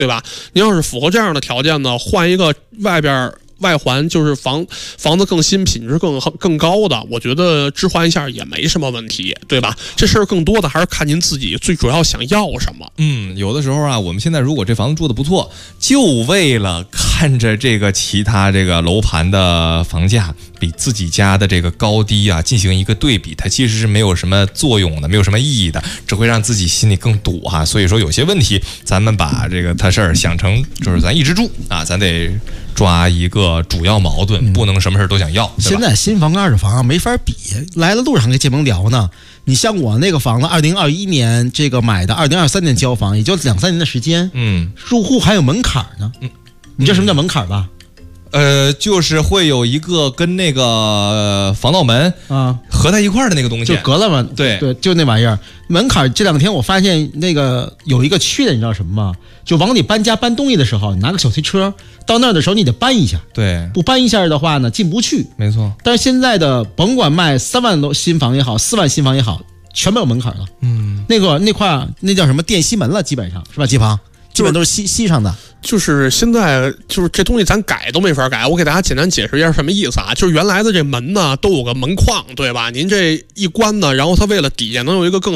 对吧？您要是符合这样的条件呢，换一个外环就是房子更新、品质更高的，我觉得置换一下也没什么问题，对吧？这事儿更多的还是看您自己最主要想要什么。 有的时候啊，我们现在如果这房子住的不错，就为了看着这个其他这个楼盘的房价比自己家的这个高低啊进行一个对比，它其实是没有什么作用的，没有什么意义的，只会让自己心里更堵哈。所以说有些问题，咱们把这个事儿想成就是咱一直住啊，咱得抓一个主要矛盾，不能什么事都想要。 现在新房跟二手房啊没法比，来了路上跟节目聊呢。你像我那个房子，2021年这个买的，2023年交房，也就2-3年的时间。入户还有门槛呢。你知道什么叫门槛吧？ 就是会有一个跟那个防盗门啊合在一块儿的那个东西， 就隔了嘛。 对， 就那玩意儿。门槛这2天我发现那个有一个缺点，你知道什么吗？就往里搬家搬东西的时候，你拿个小推车到那儿的时候，你得搬一下。对，不搬一下的话呢，进不去。没错。但是现在的甭管卖3万多新房也好，4万新房也好，全没有门槛了。那块那叫什么电吸门了，基本上是吧？季鹏，基本都是吸上的。 就是现在就是这东西咱改都没法改，我给大家简单解释一下什么意思啊？就是原来的这门呢都有个门框，对吧？您这一关呢，然后它为了底下能有一个更